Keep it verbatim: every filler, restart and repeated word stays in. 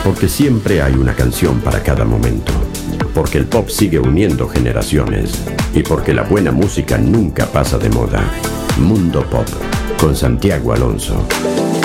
Porque siempre hay una canción para cada momento. Porque el pop sigue uniendo generaciones. Y porque la buena música nunca pasa de moda. Mundo Pop, con Santiago Alonso.